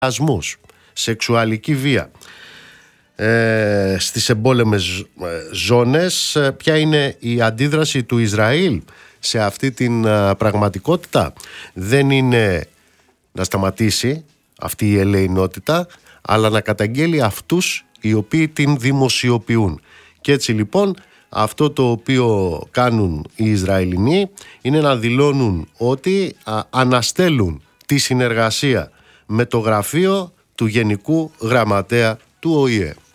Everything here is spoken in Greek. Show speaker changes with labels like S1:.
S1: βιασμούς, σεξουαλική βία στις εμπόλεμες ζώνες. Ποια είναι η αντίδραση του Ισραήλ σε αυτή την πραγματικότητα? Δεν είναι να σταματήσει αυτή η ελεηνότητα, αλλά να καταγγέλει αυτούς οι οποίοι την δημοσιοποιούν. Και έτσι λοιπόν αυτό το οποίο κάνουν οι Ισραηλινοί είναι να δηλώνουν ότι αναστέλουν τη συνεργασία με το γραφείο του Γενικού Γραμματέα του ΟΗΕ.